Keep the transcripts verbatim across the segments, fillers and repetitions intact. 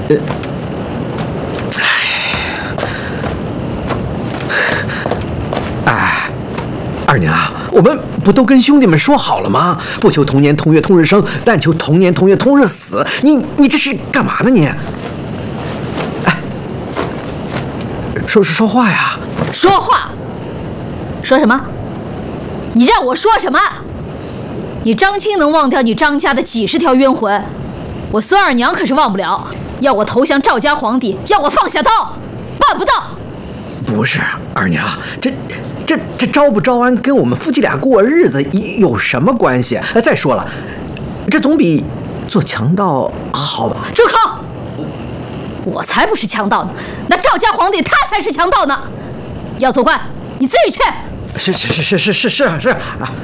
呃，哎，二娘，我们不都跟兄弟们说好了吗？不求同年同月同日生，但求同年同月同日死。你你这是干嘛呢你？哎，说说话呀！ 说话。说什么？你让我说什么？你张青能忘掉你张家的几十条冤魂，我孙二娘可是忘不了。要我投降赵家皇帝，要我放下刀，办不到。 不是二娘，这这这招不招安跟我们夫妻俩过日子有什么关系？再说了，这总比做强盗好吧？ 住口！我才不是强盗呢，那赵家皇帝他才是强盗呢。要做官，你自己去。 是是是是是是是是啊！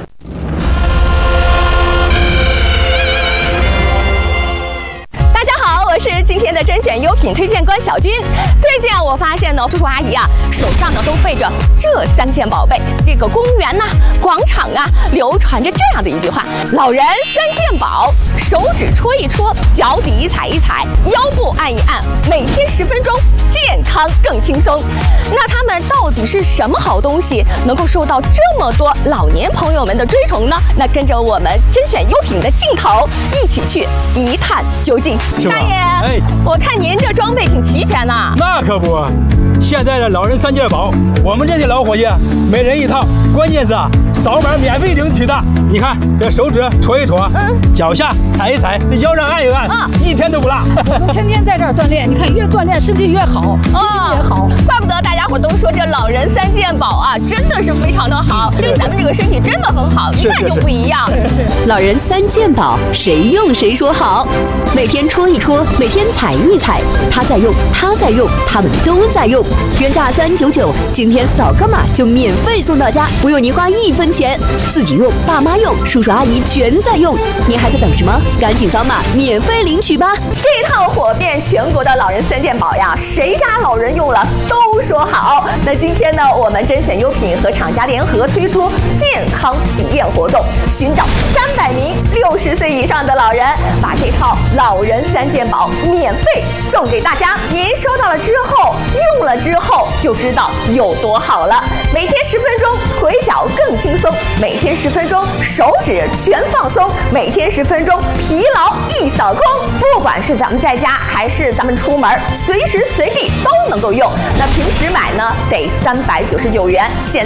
大家好，我是今天的甄选优品推荐官小军。最近啊，我发现呢，叔叔阿姨啊手上呢都背着这三件宝贝。这个公园呐、啊、广场啊，流传着这样的一句话：老人三件宝，手指戳一戳，脚底踩一踩，腰部按一按，每天十分钟，健康更轻松。那他们到底是什么好东西，能够受到这么多老年朋友们的追崇呢？那跟着我们甄选优品的镜头，一起去一探究竟。大爷，哎，我看您这装备挺齐全呐。 那可不，现在的老人三件宝，我们这些老伙计每人一套，关键是啊，扫码免费领取的。你看这手指戳一戳，嗯，脚下踩一踩，腰上按一按，啊，一天都不落。 我们天天在这儿锻炼，你看越锻炼身体越好，心情也好。 怪不得大家伙都说这老人三件宝啊，真的是非常的好，对咱们这个身体真的很好，一看就不一样。 老人三件宝，谁用谁说好。每天戳一戳，每天踩一踩，他在用，他在用，他们都在用。原价三九九，今天扫个码就免费送到家，不用您花一分钱。自己用，爸妈用，叔叔阿姨全在用，您还在等什么？赶紧扫码，免费领取吧！ 这套火遍全国的老人三件宝呀，谁家老人用了都说好。那今天呢，我们甄选优品和厂家联合推出健康体验活动，寻找三百名六十岁以上的老人，把这套老人三件宝免费送给大家。您收到了之后，用了之后就知道有多好了。每天十分钟，腿脚更轻松；每天十分钟，手指全放松；每天十分钟，疲劳一扫空。不管是咱们在家还是咱们出门，随时随地都能够用。那平时买呢，得三百九十九元，现